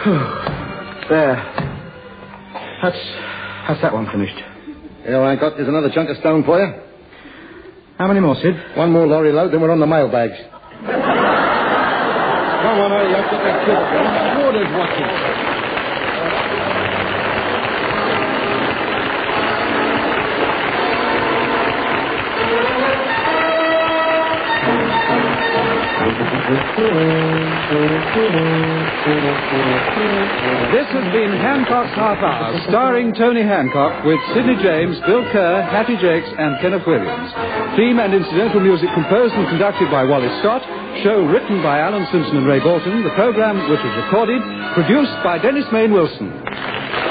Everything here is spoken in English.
There. That's that one finished. Here I got. There's another chunk of stone for you. How many more, Sid? One more lorry load, then we're on the mailbags. Come on, hurry up. Get that kid. Water's watching. This has been Hancock's Half Hour, starring Tony Hancock with Sidney James, Bill Kerr, Hattie Jakes, and Kenneth Williams. Theme and incidental music composed and conducted by Wallace Scott. Show written by Alan Simpson and Ray Bolton. The program, which was recorded, produced by Dennis Main Wilson.